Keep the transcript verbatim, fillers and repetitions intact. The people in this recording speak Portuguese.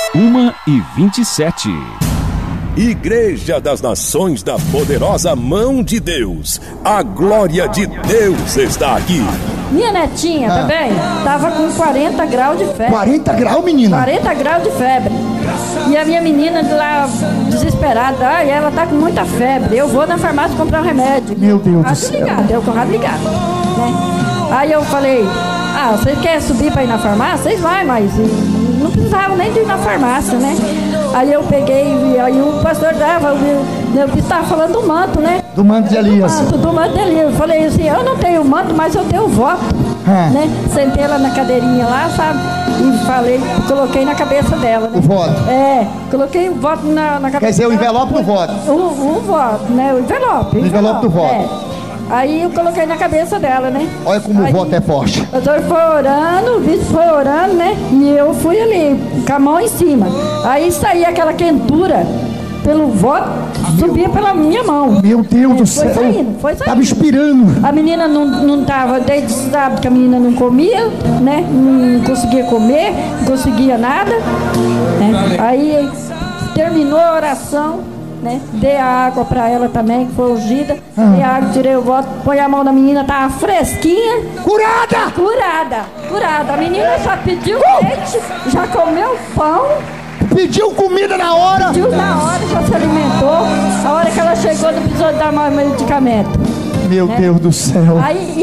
uma e vinte e sete. Igreja das Nações da Poderosa Mão de Deus. A glória de Deus está aqui. Minha netinha Ah. também tava com quarenta graus de febre. quarenta graus, menina? quarenta graus de febre. E a minha menina de lá, desesperada, ai, ela tá com muita febre. Eu vou na farmácia comprar um remédio. Meu Deus do Rádio céu. ligado, eu com o rádio ligado, né? Aí eu falei, ah, vocês querem subir pra ir na farmácia? Vocês vai, mas não precisavam nem de ir na farmácia, né? Aí eu peguei, e aí o pastor dava, eu estava falando do manto, né? Do manto de Elias. Do manto, do manto de Elias. Eu falei assim, eu não tenho manto, mas eu tenho voto, Ah. né? Sentei ela na cadeirinha lá, sabe? E falei, coloquei na cabeça dela, né? O voto. É, coloquei o voto na, na cabeça Quer dizer, o dela. envelope do voto. O, o voto, né? O envelope. O envelope do voto. É. Aí eu coloquei na cabeça dela, né? Olha como Aí, o voto é forte. O doutor foi orando, o vice foi orando, né? E eu fui ali, com a mão em cima. Aí saía aquela quentura pelo voto, subia pela minha mão. Meu Deus É, do foi céu. saindo, foi saindo. Tava inspirando. A menina não, não tava, desde sábado que a menina não comia, né? Não conseguia comer, não conseguia nada. Né? Aí terminou a oração, né? Dei a água pra ela também, que foi ungida. Ah. Dei a água, tirei o voto, põe a mão da menina, tava fresquinha. Curada! Curada, curada. A menina só pediu Uh! leite, já comeu pão, Pediu comida na hora. pediu na hora, já se alimentou. A hora que ela chegou, não precisou dar mais medicamento. Meu né? Deus do céu. Aí